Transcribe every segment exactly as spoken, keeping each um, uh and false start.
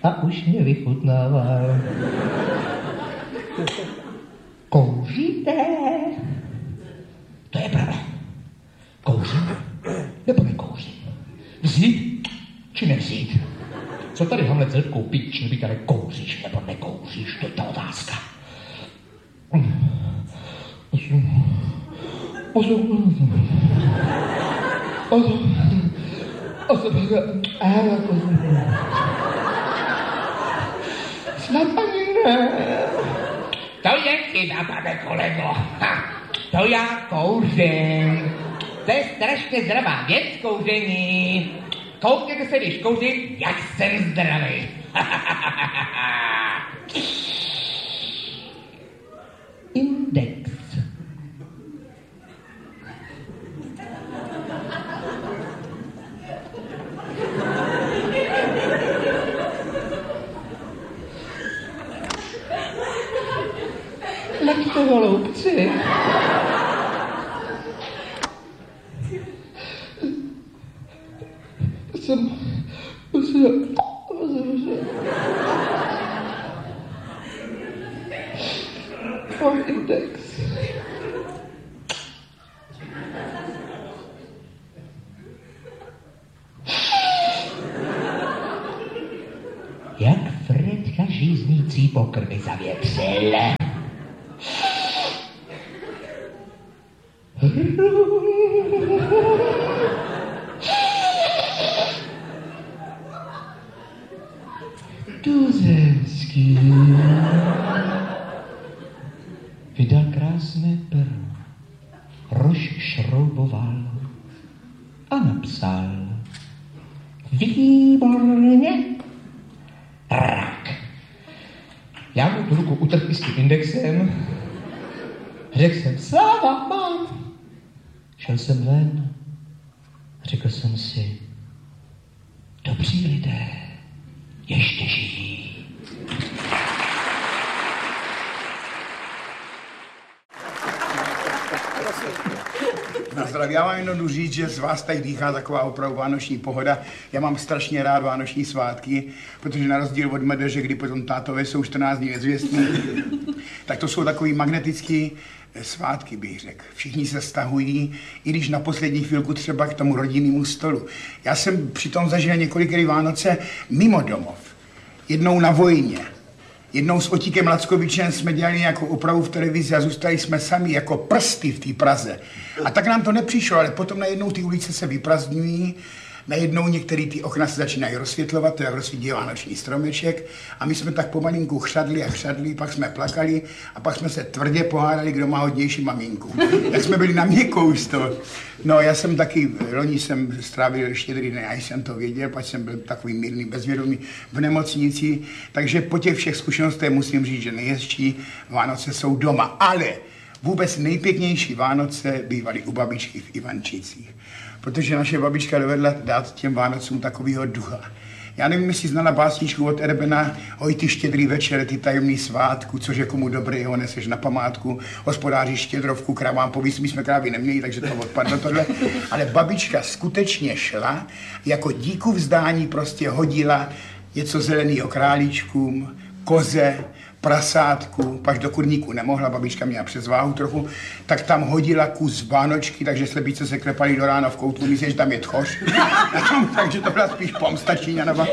a už mě vychutnává. Kouříte? To je pravda. Kouřím nebo nekouřím? Vzít či nevzít? Co tady Hamlet s Řepkou píč, nebý tady kouříš nebo nekouříš? To je ta otázka. Osm. Osm. Osm. Osm. Osm. Snad ani ne. To je chyba, pane kolego. Ha, to já kouřím. To je strašně zdravá věc, kouření. Koukněte se, když kouřím, jak jsem zdravý. Index. Leďte, holoubci. Jsem... Jsem... For index. Jak Fredka žíznící pokrmy zavětřil. Tuzemský vydal krásné pero, rozšrouboval a napsal výborně rak. Já mu tu ruku utrhl s tím indexem, řekl jsem sláva mám. Šel jsem ven a řekl jsem si, dobří lidé ještě žijí. Na zdraví, já vám jenom jdu říct, že z vás tady dýchá taková opravdu vánoční pohoda. Já mám strašně rád vánoční svátky, protože na rozdíl od medeže, kdy potom tátové jsou čtrnáct dní nezvěstní, tak to jsou takový magnetický svátky, bych řekl. Všichni se stahují, i když na poslední chvilku třeba k tomu rodinnému stolu. Já jsem přitom zažil několikrát Vánoce mimo domov. Jednou na vojně. Jednou s Otíkem Lackovičem jsme dělali nějakou opravu v televizi a zůstali jsme sami jako prsty v té Praze. A tak nám to nepřišlo, ale potom najednou ty ulice se vyprazdňují, najednou některé ty okna se začínají rozsvětlovat, to je rozsvítí vánoční stromeček a my jsme tak pomalinku chřadli a chřadli, pak jsme plakali a pak jsme se tvrdě pohádali, kdo má hodnější maminku. Jak jsme byli na měkkou z toho. No já jsem taky, loni jsem strávil štědrý den, já jsem to věděl, pak jsem byl takový mírný, bezvědomý v nemocnici, takže po těch všech zkušenostech musím říct, že nejhezčí Vánoce jsou doma, ale vůbec nejpěknější Vánoce bývaly u babičky v Ivančicích, protože naše babička dovedla dát těm Vánocům takovýho ducha. Já nevím, jestli znala básničku od Erbena, oj ty štědrý večer, ty tajemný svátku, což je komu dobrýho neseš na památku, hospodáři štědrovku, kravám povíc, my jsme krávy neměli, takže to odpadlo tohle. Ale babička skutečně šla, jako díku vzdání prostě hodila něco zeleného králíčkům, koze, prasátku, pak do kurníku nemohla, babička měla přezváhu trochu, tak tam hodila kus vánočky, takže slepice se klepaly do rána v koutku, myslím, že tam je tchoř. Takže to byla spíš pomsta Číňanova.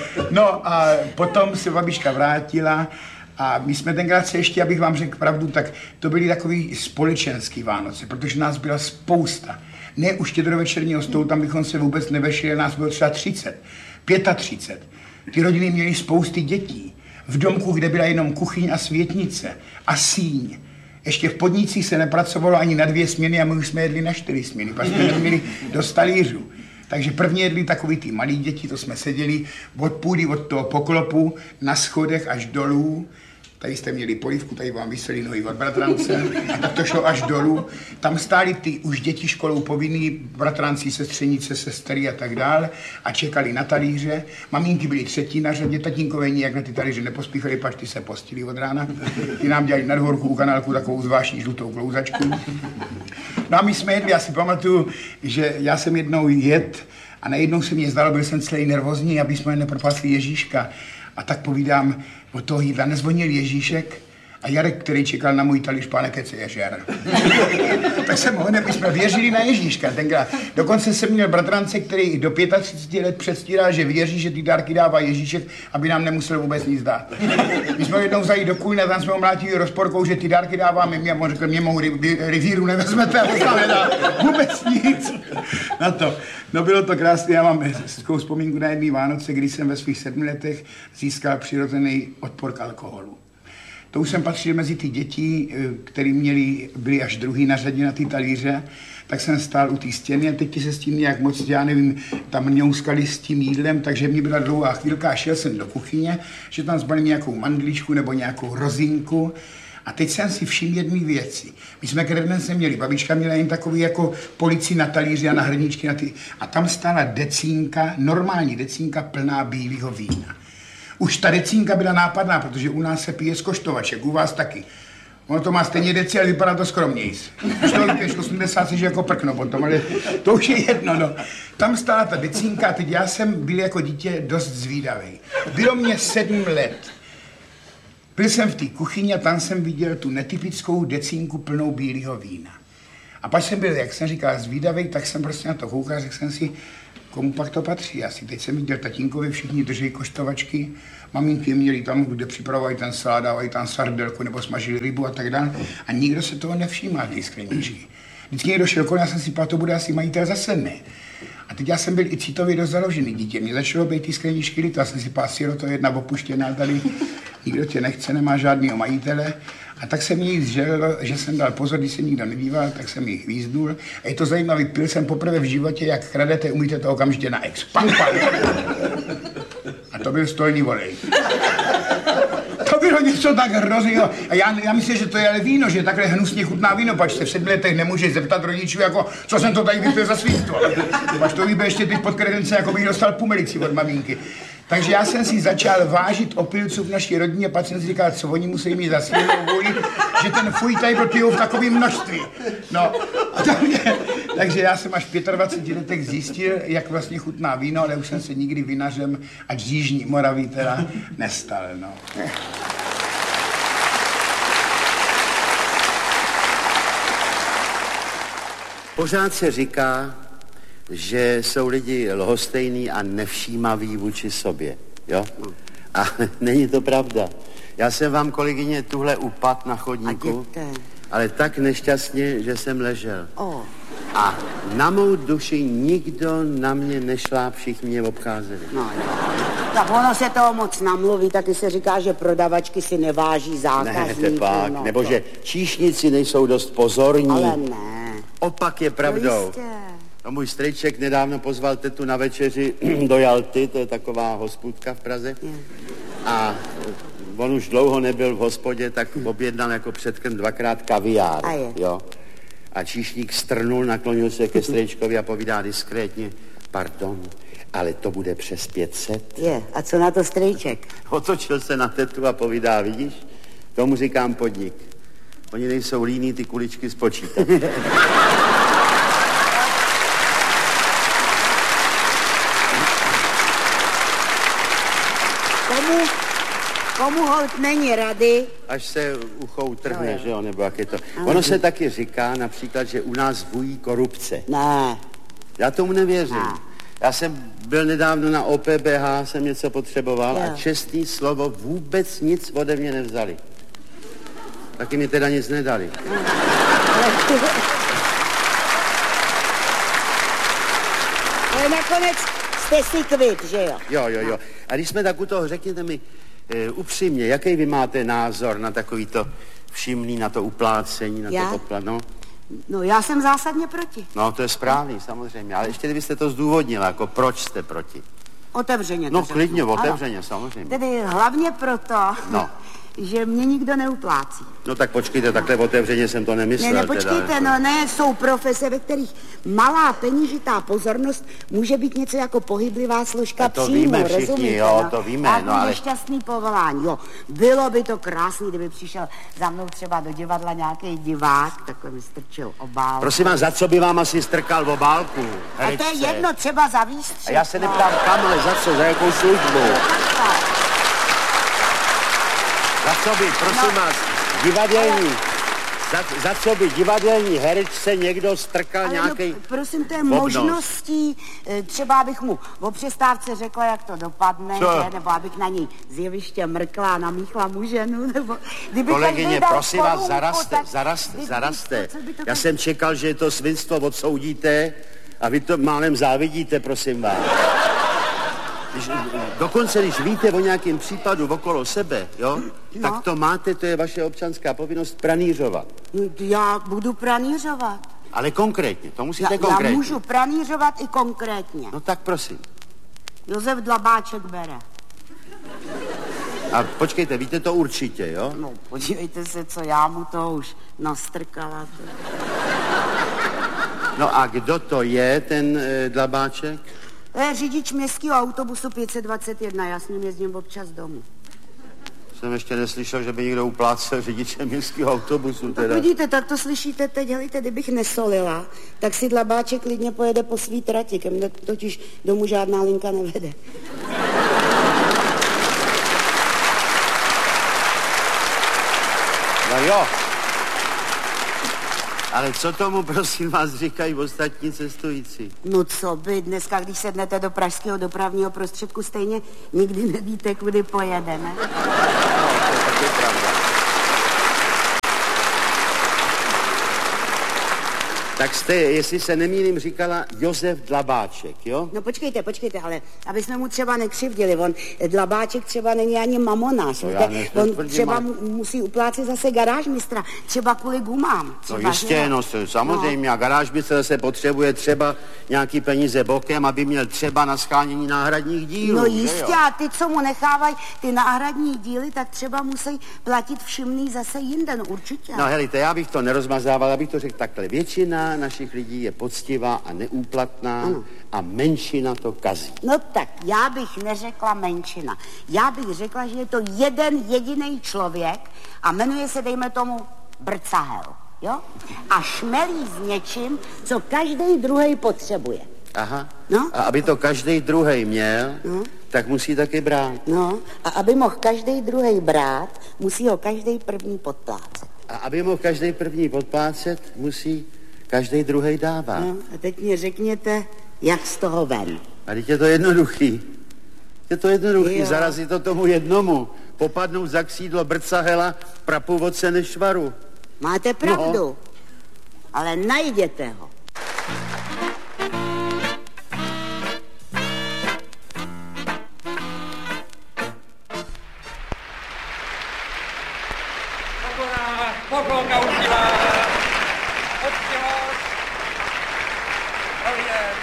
No a potom se babička vrátila a my jsme tenkrát se ještě, abych vám řekl pravdu, tak to byly takový společenský Vánoce, protože nás byla spousta. Ne u štědrovečerního stolu, tam bychom se vůbec nevešli, nás bylo třeba třicet, třicet pět. Ty rodiny měly spousty dětí. V domku, kde byla jenom kuchyň a světnice a síň. Ještě v podnicích se nepracovalo ani na dvě směny a my už jsme jedli na čtyři směny, pak jsme neměli do talířů. Takže prvně jedli takový ty malí děti, to jsme seděli od půdy, od toho poklopu, na schodech až dolů. Tady jste měli polívku, tady vám vysely nohy od bratrance, a tak to šlo až dolů. Tam stáli ty už děti školou povinný, bratranci, sestřenice, sestry a tak dále a čekali na talíře. Maminky byly třetí na řadě, tatínkové nijak na ty talíře nepospíchali, pak ty se postili od rána. Ty nám dělali na dvorku u kanálku takovou zvláštní žlutou klouzačku. No a my jsme jedli, já si pamatuju, že já jsem jednou jet A najednou se mě zdalo, byl jsem celý nervózní, aby jsme nepropásli Ježíška. A tak povídám, od toho jídla nezvonil Ježíšek a Jarek, který čekal na můj talíř, pane kece ježer. Tak jsem ho my jsme věřili na Ježíška tenkrát. Dokonce jsem měl bratrance, který do třiceti pěti let předstírá, že věří, že ty dárky dává Ježíšek, aby nám nemusel vůbec nic dát. My jsme jednou vzali do Kulna, tam jsme ho mlátili rozporkou, že ty dárky dáváme mě, a on řekl, mě mou rivíru nevezmete, a to nedá vůbec nic. Na to. No bylo to krásné, já mám takovou vzpomínku na jedný Vánoce, kdy jsem ve svých sedmi letech získal přirozený odpor k alkoholu. To už jsem patřil mezi ty děti, který měli, byli až druhý na řadě na ty talíře, tak jsem stál u té stěny a teď se s tím nějak moc, já nevím, tam mňouskali s tím jídlem, takže mě byla dlouhá chvílka a šel jsem do kuchyně, že tam zbalím nějakou mandličku nebo nějakou rozinku. A teď jsem si všiml jedné věci. My jsme kredence měli, babička měla jen takový jako polici na talíři a na hrníčky na ty. A tam stála decínka, normální decínka plná bílého vína. Už ta decínka byla nápadná, protože u nás se pije z koštovaček, u vás taky. Ono to má stejně deci, ale vypadá to skromnějc. Už to vypiješ osmdesát, že jako prkno potom, ale to už je jedno, no. Tam stála ta decínka a teď já jsem byl jako dítě dost zvídavý. Bylo mě sedm let. Byl jsem v té kuchyni a tam jsem viděl tu netypickou decínku plnou bílého vína. A pak jsem byl, jak jsem říkal, zvídavý, tak jsem prostě na to koukal, řekl jsem si, komu pak to patří asi. Teď jsem viděl tatínkovi, všichni drží koštovačky, maminky měli tam, kde připravovají ten salát, dávají tam sardelku nebo smažili rybu a tak dále. A nikdo se toho nevšímal, ty skleničky. Vždycky někdo šel kolem, já jsem si pál, to bude asi majitel zase ne. A teď já jsem byl i citově dost založený dítě. Mě začalo být ty skleničky líto, já jsem si pál, Siro, to je jedna opuštěná tady, nikdo tě nechce, nemá žádnýho majitele. A tak jsem jí zželil, že jsem dal pozor, když se nikdo nedíval, tak jsem jí hvízdnul. A je to zajímavý, pil jsem poprvé v životě, jak kradete, umíte to okamžitě na ex. Pam, pam. A to byl stolní volej. To bylo něco tak hrozného. A já, já myslím, že to je ale víno, že takhle hnusně chutná víno, pač se v sedmi letech nemůžeš zeptat rodičů, jako, co jsem to tady vypil za svýstvo. Pač to vypil ještě teď pod kredence, jako bych dostal pumelici od maminky. Takže já jsem si začal vážit opilců v naší rodině, pak jsem si říkal, co oni musí mít za silnou vůli, že ten fuj tady byl pijou v takovém množství. No, takže, takže já jsem až v dvaceti pěti letech zjistil, jak vlastně chutná víno, ale už jsem se nikdy vinařem, ať z Jižní Moravy teda, nestal, no. Pořád se říká, že jsou lidi lhostejní a nevšímaví vůči sobě, jo? A není to pravda. Já jsem vám, kolegyně, tuhle upad na chodníku, ale tak nešťastně, že jsem ležel. Oh. A na mou duši nikdo na mě nešláp, všichni mě obcházeli. No, tak ono se toho moc namluví, taky se říká, že prodavačky si neváží zákazníků. Ne, tepak, no, nebo to. že číšníci nejsou dost pozorní. Ale ne. Opak je pravdou. No, můj strejček nedávno pozval tetu na večeři do Jalty, to je taková hospůdka v Praze. Je. A on už dlouho nebyl v hospodě, tak objednal jako předkrm dvakrát kaviár. A je. Jo. A číšník strnul, naklonil se ke strejčkovi a povídá diskrétně, pardon, ale to bude přes pět set. Je, a co na to strejček? Otočil se na tetu a povídá, vidíš, tomu říkám podnik. Oni nejsou líní ty kuličky spočítat. Komu, komu holt není rady? Až se ucho utrhne, No, že jo, nebo jak je to. Ano. Ono se taky říká například, že u nás vují korupce. Ne. Já tomu nevěřím. Ne. Já jsem byl nedávno na O P B H, jsem něco potřeboval Jo. a čestný slovo vůbec nic ode mě nevzali. Taky mi teda nic nedali. Ale nakonec jste si kvit, že jo? Jo, jo, jo. A když jsme tak u toho, řekněte mi e, upřímně, jaký vy máte názor na takový to všimný, na to uplácení, na Já? to poplat, no? No já jsem zásadně proti. No, to je správný, samozřejmě, ale ještě kdybyste to zdůvodnila, jako proč jste proti. Otevřeně to No, řeknu. klidně, Ano. otevřeně, samozřejmě. Tedy hlavně proto, No. že mě nikdo neuplácí. No tak počkejte, takhle otevřeně jsem to nemyslel. Ne, ne, počkejte, teda. no ne, jsou profese, ve kterých malá peněžitá pozornost může být něco jako pohyblivá složka to příjmu, víme všichni, rozumíte? jo, no? to víme, A no ale... šťastný povolání, jo. Bylo by to krásný, kdyby přišel za mnou třeba do divadla nějaký divák, takhle mi strčil obálku. Prosím vás, za co by vám asi strkal obálku? A to je jedno, třeba za výstřel. A já se neptám kam, ale za co, za jakou službu? Za co by, prosím no. vás, divadelní, za, za co by divadelní herečce někdo strkal ale nějaký... No, prosím, to je obnos. Možností, třeba abych mu o přestávce řekla, jak to dopadne, že? Nebo abych na něj z jeviště mrkla a namíchla mu ženu, nebo... Kolegyně, prosím vás, korunku, zaraste, tak, zaraste, kdy, zaraste. Kdy, to, Já jsem čekal, že to svinstvo odsoudíte a vy to málem závidíte, prosím vás. Když, dokonce, když víte o nějakém případu okolo sebe, jo, no. tak to máte, to je vaše občanská povinnost pranířovat. Já budu pranířovat. Ale konkrétně, to musíte já, konkrétně. Já můžu pranířovat i konkrétně. No tak prosím. Josef Dlabáček bere. A počkejte, víte to určitě, jo? No, podívejte se, co já mu to už nastrkala. To. No a kdo to je, ten e, Dlabáček? To je řidič městského autobusu pět set dvacet jedna, já s ním jezdím občas domů. Jsem ještě neslyšel, že by někdo uplácel řidiče městského autobusu. Teda. Tak vidíte, tak to slyšíte teď, helejte, kdybych nesolila, tak si Dlabáček klidně pojede po svý trati, ke mně totiž domů žádná linka nevede. No jo. Ale co tomu, prosím vás, říkají ostatní cestující? No co by, dneska, když sednete do pražského dopravního prostředku, stejně nikdy nevíte, kudy pojedeme. No, to je taky pravda. Tak jste, jestli se nemýlím, říkala Josef Dlabáček, jo? No počkejte, počkejte, ale aby jsme mu třeba nekřivdili, on Dlabáček třeba není ani mamonář, on třeba mu, musí uplácet zase garážmistra, třeba kvůli gumám. Třeba, no jistě, no samozřejmě, no. A garážmistr zase potřebuje třeba nějaký peníze bokem, aby měl třeba na schánění náhradních dílů. No jistě, a ty, co mu nechávají ty náhradní díly, tak třeba musí platit všimný zase jinde, no určitě. No helejte, já bych to nerozmazával, abych to řekl takhle. Většina našich lidí je poctivá a neúplatná ano. A menšina to kazí. No tak já bych neřekla menšina. Já bych řekla, že je to jeden jediný člověk a jmenuje se, dejme tomu, Brcahel, jo? A šmelí s něčím, co každý druhý potřebuje. Aha. No? A aby to každý druhý měl, no. Tak musí taky brát. No, a aby mohl každý druhý brát, musí ho každý první podplácet. A aby mohl každý první podplácet, musí každý druhý dává. No, a teď mě řekněte, jak z toho ven. A teď je to jednoduchý. Je to jednoduchý, jo. Zarazí to tomu jednomu. Popadnout za křídlo Brcahela, prapůvodce Nešvaru. Máte pravdu, no. Ale najděte ho. Poklonka ušila. Dobrý den.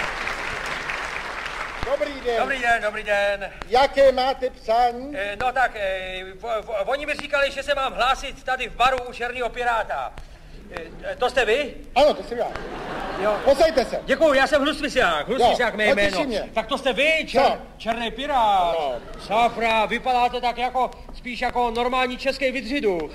Dobrý den. Dobrý den, dobrý den. Jaké máte přání? E, no tak, e, v, v, oni mi říkali, že se mám hlásit tady v baru u Černého piráta. E, to jste vy? Ano, to jsem já. Jo. Posejte se. Děkuju, já jsem Hlustvisák, Hlustvisák mé jméno. Tak to jste vy, čer, Černý pirát. No. Sáfra, vypadáte tak jako, spíš jako normální český vydřidu.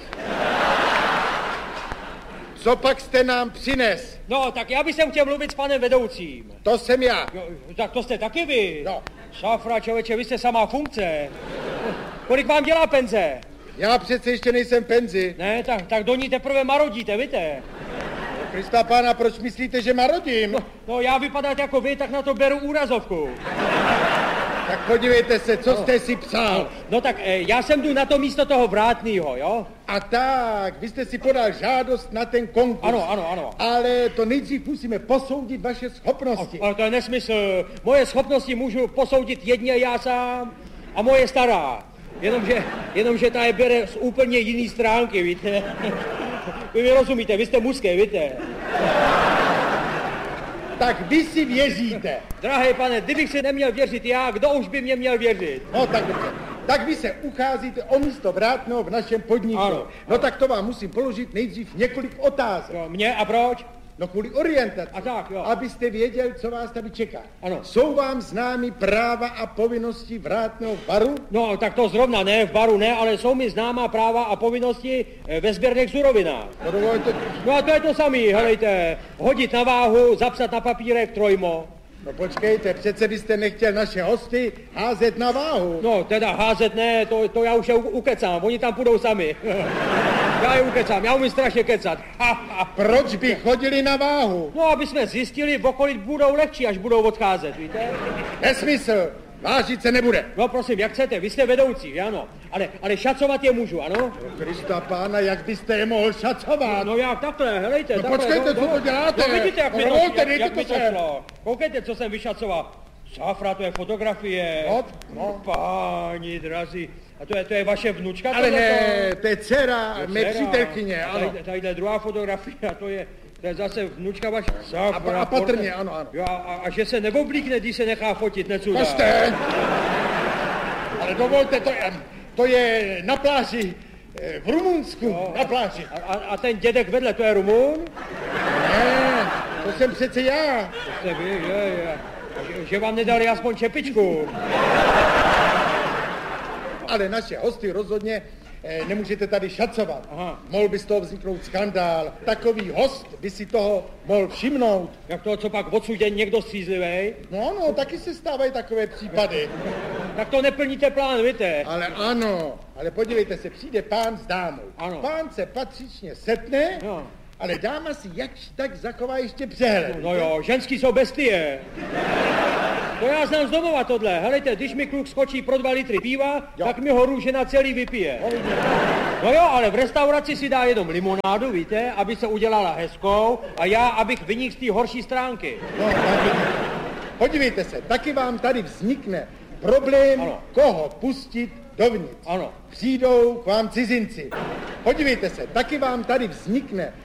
Co pak jste nám přines? No, tak já bych chtěl mluvit s panem vedoucím. To jsem já. Jo, tak to jste taky vy. No. Sáfra, člověče, vy jste samá funkce. Kolik vám dělá penze? Já přece ještě nejsem penzi. Ne, tak, tak do ní teprve marodíte, víte? Krista pána, proč myslíte, že marodím? No, no já vypadat jako vy, tak na to beru úrazovku. Tak podívejte se, co no. jste si psal. No, no tak e, já jsem jdu na to místo toho vrátnýho, jo? A tak, vy jste si podal žádost na ten konkurs. Ano, ano, ano. Ale to nejdřív musíme posoudit vaše schopnosti. Ale to je nesmysl. Moje schopnosti můžu posoudit jedně já sám a moje stará. Jenomže, jenomže ta je bere z úplně jiný stránky, víte? Vy mi rozumíte, vy jste mužské, víte? Tak vy si věříte. Drahý pane, kdybych si neměl věřit já, kdo už by mě měl věřit? No tak dobře. tak vy se ucházíte o místo vrátného v našem podniku. Ano. No tak to vám musím položit nejdřív několik otázek. Jo, mě a proč? No kvůli orientaci. A tak, jo. Abyste věděl, co vás tady čeká. Ano. Jsou vám známy práva a povinnosti vrátného baru? No, tak to zrovna ne, v baru ne, ale jsou mi známá práva a povinnosti eh, ve sběrných surovinách. No, dovolte... No a to je to samý, helejte, hodit na váhu, zapsat na papírek trojmo. No počkejte, přece byste nechtěl naše hosty házet na váhu. No, teda házet ne, to, to já už je u- ukecám, oni tam půjdou sami. Já je ukecám, já umím strašně kecat. Proč by chodili na váhu? No, aby jsme zjistili, v okolí budou lehčí, až budou odcházet, víte? Nesmysl, vážit se nebude. No prosím, jak chcete, vy jste vedoucí, ano, ale, ale šacovat je můžu, ano? No Krista pána, jak byste je mohl šacovat? No jak takhle, helejte, No takhle. počkejte, no, co no, to děláte? No vidíte, jak, No mi to, dovolte, jak, dejte jak to mi to sem. šlo. Koukejte, co jsem vyšacoval. Safra, to je fotografie. No, no. Páni drazí. A to je, to je vaše vnučka? Ale tohleto? ne, to je dcera, To mé dcera. přítelkyně, A ano. Tady, tadyhle druhá fotografie, a to je, to je zase vnučka vaše. Safra, A, a patrně, portrét. ano, ano. Jo, a, a, a že se neoblíkne, když se nechá fotit, necuda. Koste! Ale dovolte, to je, to je na pláži eh, v Rumunsku, No. na pláži. A, a, a ten dědek vedle, to je Rumun? Ne, to jsem přece já. To jste vy, že, že, že, že vám nedali aspoň čepičku. Ale naše hosty rozhodně eh, nemůžete tady šacovat. Aha. Mohl by z toho vzniknout skandál. Takový host by si toho mohl všimnout. Jak to, co pak odsudě někdo střízlivej? No ano, taky se stávají takové případy. Tak to neplníte plán, víte? Ale ano, ale podívejte se, přijde pán s dámou. Ano. Pán se patřičně setne, Jo. ale dáma si jakž tak zachová ještě přehled. No jo, ženský jsou bestie. To já znám z domova tohle. Helejte, když mi kluk skočí pro dva litry piva, Jo. tak mi ho růžena celý vypije. No jo, ale v restauraci si dá jenom limonádu, víte, aby se udělala hezkou a já, abych vynikl z té horší stránky. No, tak, podívejte se, taky vám tady vznikne problém, Ano. koho pustit dovnitř. Ano. Přijdou k vám cizinci. Podívejte se, taky vám tady vznikne